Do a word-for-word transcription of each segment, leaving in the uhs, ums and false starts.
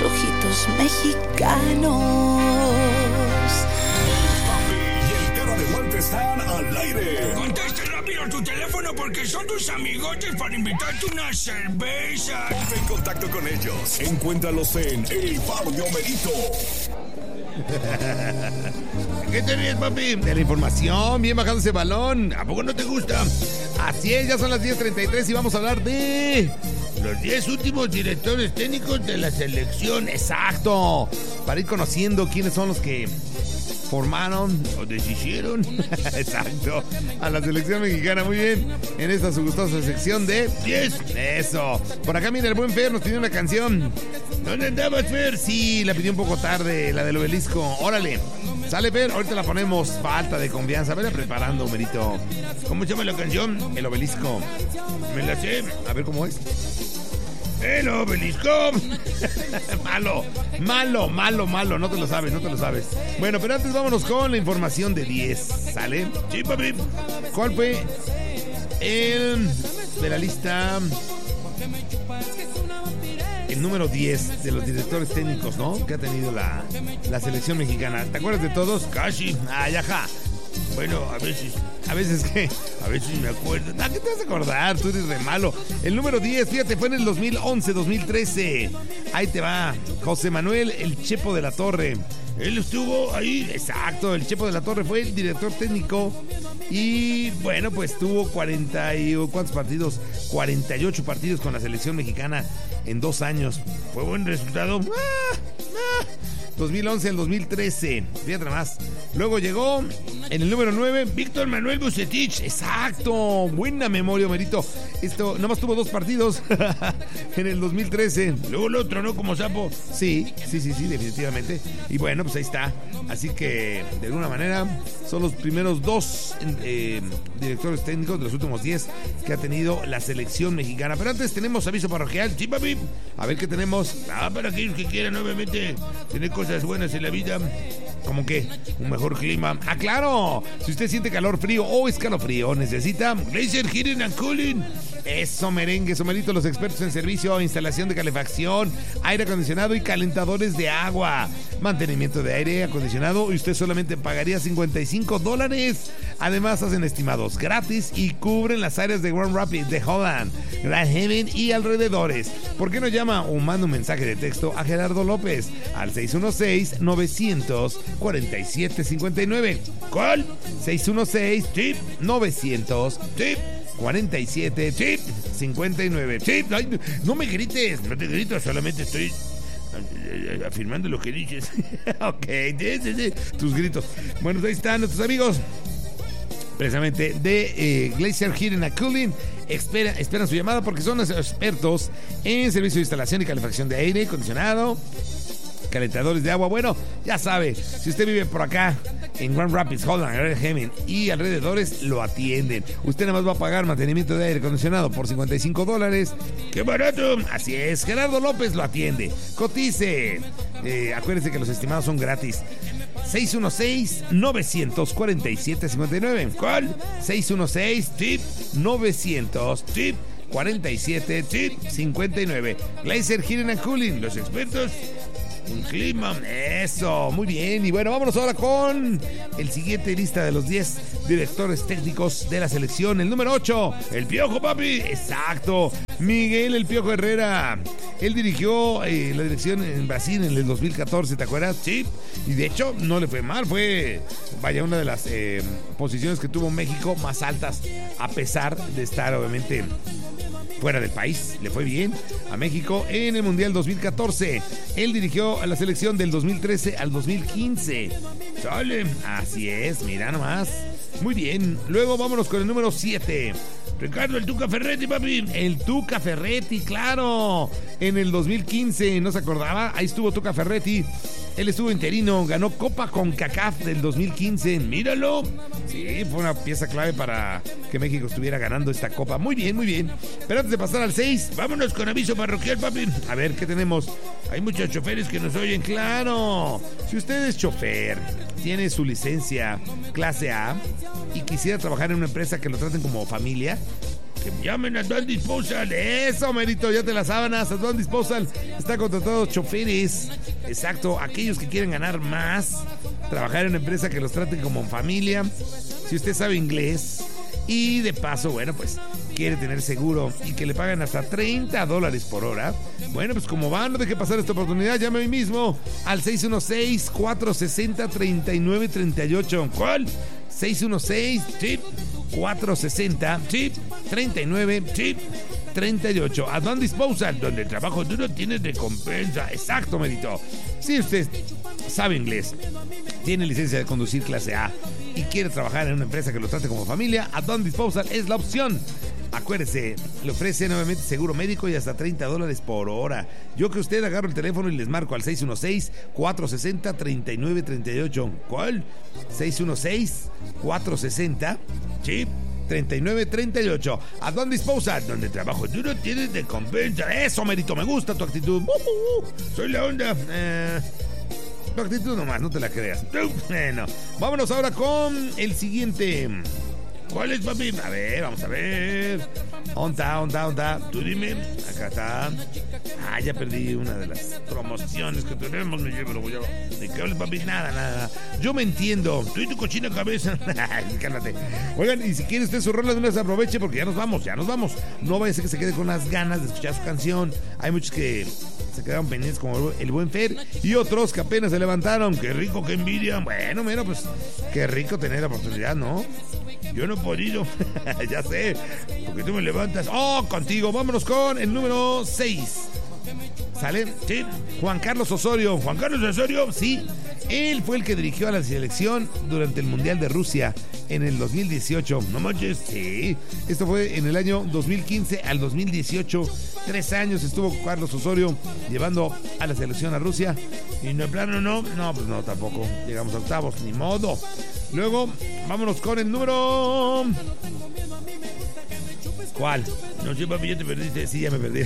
tus ojitos mexicanos. Y el cara de Walter están al aire. Conteste rápido tu teléfono porque son tus amigotes para invitarte una cerveza. Ponte en contacto con ellos. Encuéntralos en El Barrio Merito. ¿Qué te ríes, papi? De la información, bien bajado ese balón. ¿A poco no te gusta? Así es, ya son las diez treinta y tres y vamos a hablar de los diez últimos directores técnicos de la selección. Exacto. Para ir conociendo quiénes son los que formaron o deshicieron, exacto, a la selección mexicana. Muy bien, en esta su gustosa sección de diez. Eso. Por acá, mira, el buen Fer nos pidió una canción. ¿Dónde andabas, Fer? Sí, la pidió un poco tarde, la del Obelisco. Órale. Sale, Fer, ahorita la ponemos. Falta de confianza. Vela preparando, Merito. ¿Cómo se llama la canción? El Obelisco. Me la sé. A ver cómo es. El Obelisco. Malo, malo, malo, malo. No te lo sabes, no te lo sabes. Bueno, pero antes vámonos con la información de diez. ¿Sale? Sí, papi. ¿Cuál fue el de la lista? El número diez de los directores técnicos, ¿no? Que ha tenido la, la selección mexicana. ¿Te acuerdas de todos? Casi. Ay, ajá. Bueno, a veces, a veces que, a veces me acuerdo. ¿A qué te vas a acordar? Tú eres re malo. El número diez, fíjate, fue en el dos mil once, dos mil trece. Ahí te va. José Manuel El Chepo de la Torre. Él estuvo ahí, exacto, el Chepo de la Torre fue el director técnico y bueno, pues tuvo cuarenta y ¿cuántos partidos? cuarenta y ocho partidos con la selección mexicana en dos años. Fue buen resultado. ¡Ah! ¡Ah! dos mil once al dos mil trece, fíjate más. Luego llegó en el número nueve, Víctor Manuel Bucetich. Exacto, buena memoria, Merito. Esto nomás tuvo dos partidos en el dos mil trece. Luego lo tronó como sapo. Sí, sí, sí, sí, definitivamente. Y bueno, pues ahí está. Así que, de alguna manera, son los primeros dos eh, directores técnicos de los últimos diez que ha tenido la selección mexicana. Pero antes tenemos aviso parroquial. Sí, papi. A ver qué tenemos. Ah, para aquellos que quieran, obviamente, tener cosas buenas en la vida. ¿Cómo qué? Un mejor clima. ¡Ah, claro! Si usted siente calor, frío o escalofrío, necesita Glacier Heating and Cooling. Eso, merengue, somerito, los expertos en servicio, instalación de calefacción, aire acondicionado y calentadores de agua. Mantenimiento de aire acondicionado y usted solamente pagaría cincuenta y cinco dólares. Además, hacen estimados gratis y cubren las áreas de Grand Rapids, de Holland, Grand Haven y alrededores. ¿Por qué no llama o manda un mensaje de texto a Gerardo López al seis uno seis, nueve cuatro siete, cinco nueve? ¿Cuál? seis uno seis, tip, novecientos, tip. cuarenta y siete, sí, cincuenta y nueve. Sí, ay, no me grites, no te grito, solamente estoy afirmando lo que dices. Ok, sí, sí, sí, tus gritos. Bueno, ahí están nuestros amigos, precisamente de eh, Glacier Heating and Cooling. Espera, esperan su llamada porque son expertos en servicio de instalación y calefacción de aire acondicionado, calentadores de agua. Bueno, ya sabe, si usted vive por acá en Grand Rapids, Holland, Grand Haven y alrededores, lo atienden. Usted nada más va a pagar mantenimiento de aire acondicionado por cincuenta y cinco dólares. ¡Qué barato! Así es, Gerardo López lo atiende. Cotice. Eh, acuérdense que los estimados son gratis. seis uno seis, nueve cuatro siete, cinco nueve. ¿Cuál? seis uno seis, tip, novecientos, tip, cuarenta y siete, tip, cincuenta y nueve. Glacier Heating and Cooling, los expertos un clima. Eso, muy bien. Y bueno, vámonos ahora con el siguiente lista de los diez directores técnicos de la selección. El número ocho, el Piojo, papi. Exacto, Miguel El Piojo Herrera. Él dirigió eh, la dirección en Brasil en el dos mil catorce, ¿te acuerdas? Sí. Y de hecho no le fue mal. Fue, vaya, una de las eh, posiciones que tuvo México más altas, a pesar de estar obviamente fuera del país. Le fue bien a México en el Mundial dos mil catorce. Él dirigió a la selección del dos mil trece al dos mil quince. Sale. Así es, mira nomás. Muy bien. Luego vámonos con el número siete. Ricardo El Tuca Ferretti, papi. El Tuca Ferretti, claro. En el dos mil quince, ¿no se acordaba? Ahí estuvo Tuca Ferretti. Él estuvo interino, ganó Copa CONCACAF del dos mil quince. Míralo. Sí, fue una pieza clave para que México estuviera ganando esta copa. Muy bien, muy bien. Pero antes de pasar al seis, vámonos con aviso parroquial, papi. A ver, ¿qué tenemos? Hay muchos choferes que nos oyen, claro. Si usted es chofer, tiene su licencia clase A y quisiera trabajar en una empresa que lo traten como familia, que me llamen a Advanced Disposal. Eso, Merito, ya te las sábanas. Advanced Disposal está contratando choferes. Exacto, aquellos que quieren ganar más, trabajar en una empresa que los trate como familia. Si usted sabe inglés y de paso, bueno, pues quiere tener seguro y que le paguen hasta treinta dólares por hora. Bueno, pues como va, no deje pasar esta oportunidad. Llame hoy mismo al seis uno seis, cuatro seis cero, tres nueve tres ocho. ¿Cuál? seis uno seis, sí, cuatro seis cero, sí, tres nueve, sí, treinta y ocho. Advanced Disposal, donde el trabajo duro tiene recompensa. Exacto, Merito. Si usted sabe inglés, tiene licencia de conducir clase A y quiere trabajar en una empresa que lo trate como familia, Advanced Disposal es la opción. Acuérdese, le ofrece nuevamente seguro médico y hasta treinta dólares por hora. Yo que usted agarro el teléfono y les marco al seis uno seis, cuatro seis cero, tres nueve tres ocho. ¿Cuál? seis uno seis, cuatro seis cero, sí, tres nueve tres ocho. Advanced Disposal, donde el trabajo duro tiene recompensa. Eso, Merito, me gusta tu actitud. Uh, uh, uh. Soy la onda. Eh... Tu actitud nomás, no te la creas. Bueno, vámonos ahora con el siguiente. ¿Cuál es, papi? A ver, vamos a ver. ¿Onta, onta, onta? Tú dime. Acá está. Ah, ya perdí una de las promociones que tenemos. Me llevo, lo voy a... ¿De qué hablas, papi? Nada, nada. Yo me entiendo. Tú y tu cochina cabeza. Cálmate. Oigan, y si quiere usted su rola de una vez, aproveche porque ya nos vamos, ya nos vamos. No vaya a ser que se quede con las ganas de escuchar su canción. Hay muchos que se quedaron pendientes como el buen Fer y otros que apenas se levantaron. Qué rico, qué envidia. Bueno, mira, pues qué rico tener la oportunidad, ¿no? Yo no he podido. Ya sé, porque tú me levantas. Oh, contigo. Vámonos con el número seis. ¿Sale? Sí. Juan Carlos Osorio. Juan Carlos Osorio. Sí. Él fue el que dirigió a la selección durante el Mundial de Rusia en el dos mil dieciocho. No manches. Sí. Esto fue en el año dos mil quince al dos mil dieciocho. Tres años estuvo Carlos Osorio llevando a la selección a Rusia. Y no, plano no. No, pues no, tampoco. Llegamos a octavos, ni modo. Luego, vámonos con el número... ¿Cuál? No sé, papi, ya te perdiste. Sí, ya me perdí.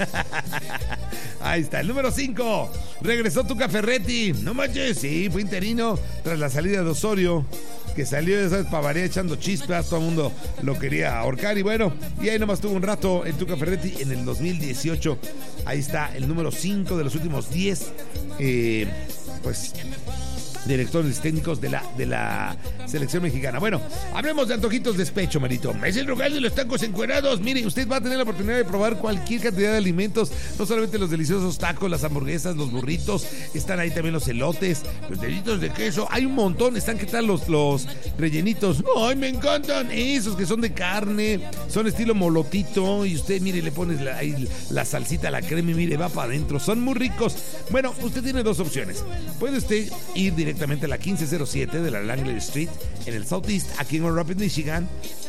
Ahí está, el número cinco. Regresó Tuca Ferretti. No manches. Sí, fue interino tras la salida de Osorio, que salió, ya sabes, Pavaría echando chispas. Todo el mundo lo quería ahorcar. Y bueno, y ahí nomás tuvo un rato el Tuca Ferretti en el dos mil dieciocho. Ahí está, el número cinco de los últimos diez. Eh, pues... directores técnicos de la, de la selección mexicana. Bueno, hablemos de antojitos de despecho, Merito. Es el lugar de los tacos encuerados. Mire, usted va a tener la oportunidad de probar cualquier cantidad de alimentos, no solamente los deliciosos tacos, las hamburguesas, los burritos, están ahí también los elotes, los deditos de queso, hay un montón. Están, ¿qué tal los, los rellenitos? ¡Ay, me encantan! Esos que son de carne, son estilo molotito, y usted, mire, le pones la, ahí la salsita, la crema, y mire, va para adentro. Son muy ricos. Bueno, usted tiene dos opciones. Puede usted ir directamente directamente a la quince cero siete de la Langley Street en el Southeast, aquí en Grand Rapids, Michigan,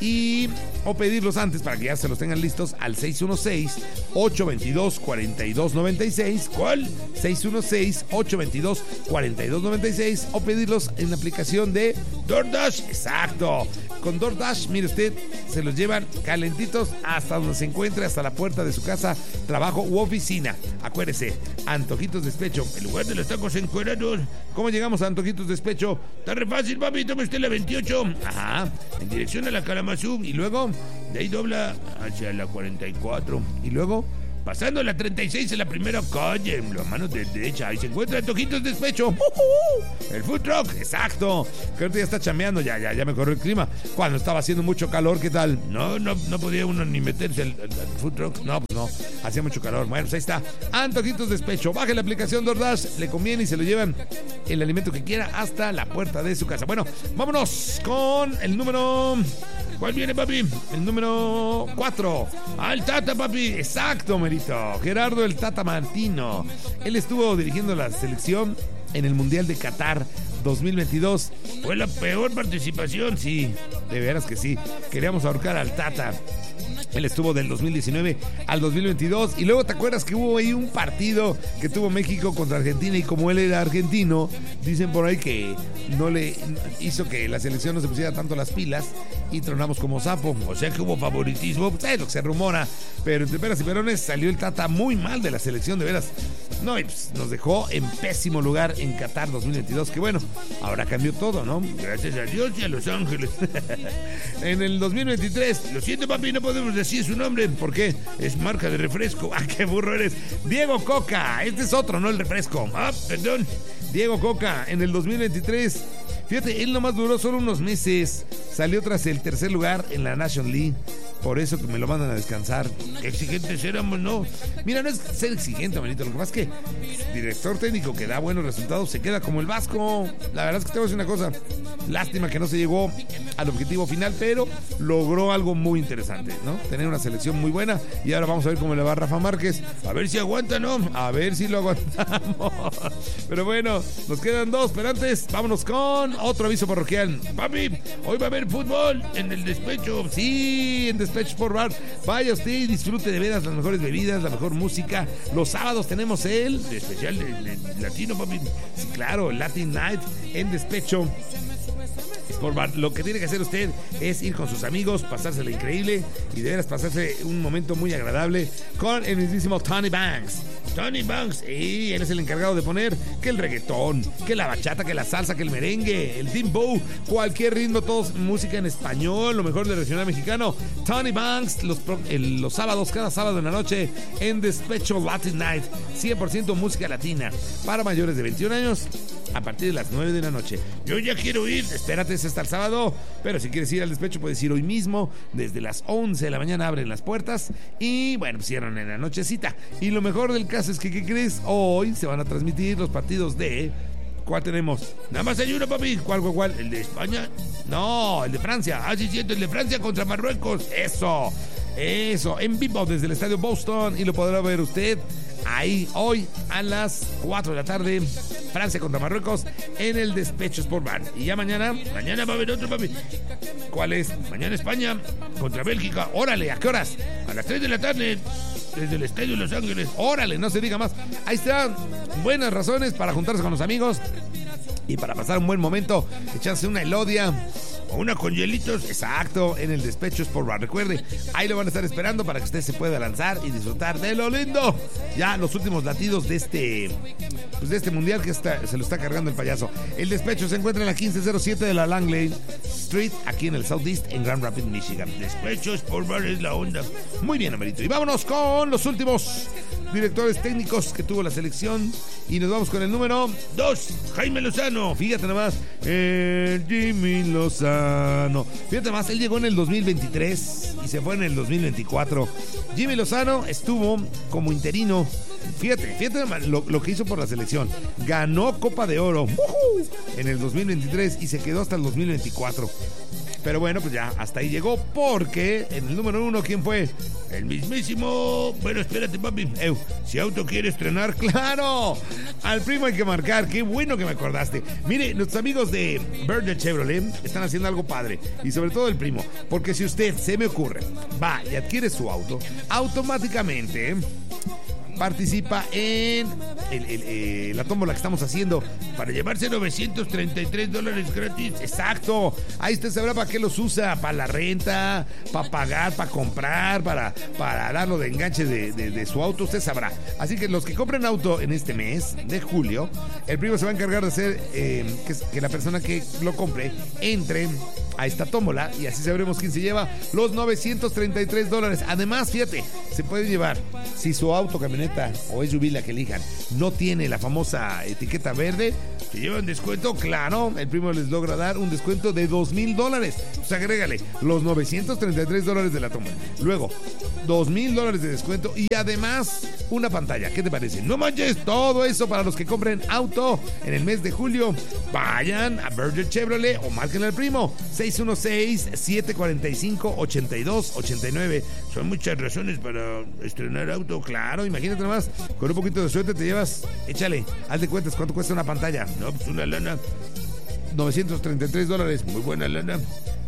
y o pedirlos antes para que ya se los tengan listos al seis uno seis, ocho dos dos, cuatro dos nueve seis. ¿Cuál? seis uno seis, ocho dos dos, cuatro dos nueve seis, o pedirlos en la aplicación de DoorDash. Exacto. Con DoorDash, mire usted, se los llevan calentitos hasta donde se encuentre, hasta la puerta de su casa, trabajo u oficina. Acuérdese, Antojitos Despecho, el lugar de los tacos encuerados. ¿Cómo llegamos a Antojitos Despecho? Está re fácil, papi, tome usted la veintiocho. Ajá. En dirección a la Kalamazoo. Y luego, de ahí dobla hacia la cuarenta y cuatro. Y luego, pasando la treinta y seis en la primera calle, en las manos de derecha, ahí se encuentra Antojitos Despecho. Uh, uh, el food truck, exacto. Que ahorita ya está chambeando, ya, ya, ya me corrió el clima. Cuando estaba haciendo mucho calor, ¿qué tal? No, no, no podía uno ni meterse al, al, al food truck. No, pues no, hacía mucho calor. Bueno, pues ahí está, Antojitos Despecho. Baje la aplicación DoorDash, le conviene y se lo llevan el alimento que quiera hasta la puerta de su casa. Bueno, vámonos con el número... ¿Cuál viene, papi? El número cuatro. Ah, el Tata, papi. Exacto, Merito. Gerardo el Tata Martino. Él estuvo dirigiendo la selección en el Mundial de Qatar dos mil veintidós. Fue la peor participación. Sí, de veras que sí. Queríamos ahorcar al Tata. Él estuvo del dos mil diecinueve al dos mil veintidós. Y luego, ¿te acuerdas que hubo ahí un partido que tuvo México contra Argentina? Y como él era argentino, dicen por ahí que no le hizo que la selección no se pusiera tanto las pilas. y tronamos como sapo. O sea que hubo favoritismo, pues es lo que se rumora. Pero entre peras y perones salió el Tata muy mal de la selección, de veras. No, y pues nos dejó en pésimo lugar en Qatar dos mil veintidós, que bueno, ahora cambió todo, ¿no? Gracias a Dios y a Los Ángeles. En el dos mil veintitrés, lo siento papi, no podemos decir su nombre, porque es marca de refresco. ¡Ah, qué burro eres! Diego Coca, este es otro, no el refresco. Ah, perdón. Diego Coca, en el dos mil veintitrés, fíjate, él nomás duró solo unos meses, salió tras el tercer lugar en la National League. Por eso que me lo mandan a descansar. Qué exigentes éramos, ¿no? Mira, no es ser exigente, manito. Lo que pasa es que el director técnico que da buenos resultados se queda como el Vasco. La verdad es que te voy a decir una cosa. Lástima que no se llegó al objetivo final, pero logró algo muy interesante, ¿no? Tener una selección muy buena. Y ahora vamos a ver cómo le va a Rafa Márquez. A ver si aguanta, ¿no? A ver si lo aguantamos. Pero bueno, nos quedan dos. Pero antes, vámonos con otro aviso parroquial. Papi, hoy va a haber fútbol en el despecho. Sí, en despecho. Despecho Sport Bar. Vaya usted y disfrute de veras las mejores bebidas, la mejor música. Los sábados tenemos el especial de, de, de latino, papi. Sí, claro, Latin Night en Despecho Sport Bar. Lo que tiene que hacer usted es ir con sus amigos, pasársela increíble y de veras pasarse un momento muy agradable con el mismísimo Tony Banks. Tony Banks, y él es el encargado de poner que el reggaetón, que la bachata, que la salsa, que el merengue, el dembow, cualquier ritmo, todos música en español, lo mejor del regional mexicano. Tony Banks, los, el, los sábados, cada sábado en la noche en Despecho Latin Night, cien por ciento música latina para mayores de veintiún años a partir de las nueve de la noche. Yo ya quiero ir, espérate, es hasta el sábado, pero si quieres ir al despecho puedes ir hoy mismo, desde las once de la mañana abren las puertas y bueno, pues cierran en la nochecita. Y lo mejor del caso es que, ¿qué crees? Hoy se van a transmitir los partidos de... ¿Cuál tenemos? Nada más hay uno, papi. ¿Cuál, cuál, cuál? ¿El de España? No, el de Francia. Ah, sí, siento, el de Francia contra Marruecos. Eso, eso, en vivo desde el estadio Boston y lo podrá ver usted ahí hoy a las cuatro de la tarde. Francia contra Marruecos en el Despecho Sport Bar. Y ya mañana, mañana va a haber otro, papi. ¿Cuál es? Mañana España contra Bélgica. Órale, ¿a qué horas? A las tres de la tarde. Desde el estadio de Los Ángeles. Órale, no se diga más. Ahí están buenas razones para juntarse con los amigos y para pasar un buen momento, echarse una elodia o una con hielitos, exacto, en el Despecho Sport Bar. Recuerde, ahí lo van a estar esperando para que usted se pueda lanzar y disfrutar de lo lindo. Ya los últimos latidos de este pues de este mundial que está, se lo está cargando el payaso. El Despecho se encuentra en la quince cero siete de la Langley Street, aquí en el Southeast, en Grand Rapids, Michigan. Despecho Sport Bar es la onda. Muy bien, Amarito. Y vámonos con los últimos directores técnicos que tuvo la selección. Y nos vamos con el número dos, Jaime Lozano. Fíjate nomás, el Jimmy Lozano. Fíjate nomás, él llegó en el dos mil veintitrés y se fue en el dos mil veinticuatro. Jimmy Lozano estuvo como interino. Fíjate, fíjate nomás lo, lo que hizo por la selección. Ganó Copa de Oro ¡uh! en el dos mil veintitrés y se quedó hasta el dos mil veinticuatro. Pero bueno, pues ya hasta ahí llegó, porque en el número uno, ¿quién fue? El mismísimo... Bueno, espérate, papi. Eu, si Auto quiere estrenar, ¡claro! Al primo hay que marcar. ¡Qué bueno que me acordaste! Mire, nuestros amigos de Berger Chevrolet están haciendo algo padre. Y sobre todo el primo. Porque si usted, se me ocurre, va y adquiere su auto, automáticamente... participa en el, el, eh, la tómbola que estamos haciendo para llevarse novecientos treinta y tres dólares gratis. Exacto. Ahí usted sabrá para qué los usa. Para la renta, para pagar, para comprar, para, para darlo de enganche de, de, de su auto. Usted sabrá. Así que los que compren auto en este mes de julio, el primo se va a encargar de hacer eh, que, que la persona que lo compre entre a esta tómbola y así sabremos quién se lleva los novecientos treinta y tres dólares. Además, fíjate, se puede llevar, si su auto, camioneta o S U V, la que elijan, no tiene la famosa etiqueta verde, se llevan descuento, claro, el primo les logra dar un descuento de dos mil dólares. O sea, agrégale los novecientos treinta y tres dólares de la tómbola, luego dos mil dólares de descuento y además una pantalla. ¿Qué te parece? No manches, todo eso para los que compren auto en el mes de julio. Vayan a Berger Chevrolet o marquen al primo seis uno seis, siete cuatro cinco, ocho dos ocho nueve. Son muchas razones para estrenar auto, claro. Imagínate nomás, con un poquito de suerte te llevas, échale, haz de cuentas cuánto cuesta una pantalla. No, pues una lana, novecientos treinta y tres dólares, muy buena lana.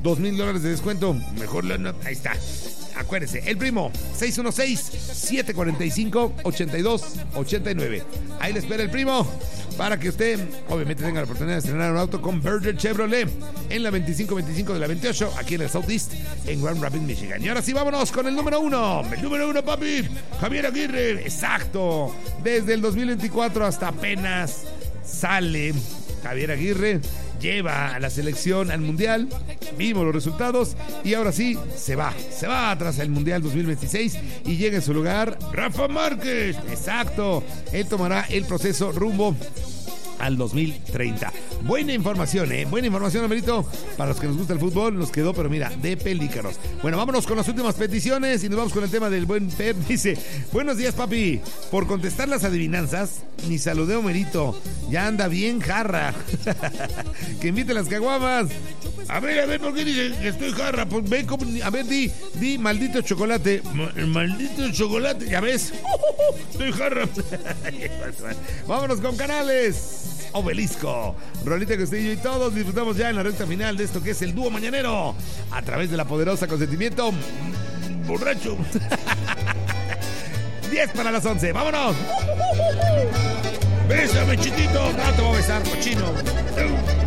dos mil dólares de descuento. Mejor la nota. Ahí está. Acuérdese, el primo, seis uno seis, siete cuatro cinco, ocho dos ocho nueve. Ahí le espera el primo para que usted, obviamente, tenga la oportunidad de estrenar un auto con Berger Chevrolet en la veinticinco veinticinco de la veintiocho, aquí en el Southeast, en Grand Rapids, Michigan. Y ahora sí, vámonos con el número uno. El número uno, papi, Javier Aguirre. Exacto. Desde el dos mil veinticuatro hasta apenas sale Javier Aguirre. Lleva a la selección al Mundial, vimos los resultados y ahora sí, se va, se va tras el Mundial dos mil veintiséis y llega en su lugar Rafa Márquez. Exacto, él tomará el proceso rumbo al dos mil treinta. Buena información, ¿eh? Buena información, Amelito. Para los que nos gusta el fútbol, nos quedó, pero mira, de pelícanos. Bueno, vámonos con las últimas peticiones y nos vamos con el tema del buen Pep. Dice, buenos días, papi. Por contestar las adivinanzas, ni saludé a Homerito. Ya anda bien jarra. Que invite las caguamas. A ver, a ver, ¿por qué dice que estoy jarra? Pues ven, como, a ver, di, di, maldito chocolate. M- maldito chocolate, ya ves. Estoy jarra. Vámonos con Canales. Obelisco, Rolita Castillo y todos disfrutamos ya en la recta final de esto que es el dúo mañanero a través de la poderosa Consentimiento borracho. diez para las once, vámonos. Bésame, chiquito. No te voy a besar, cochino.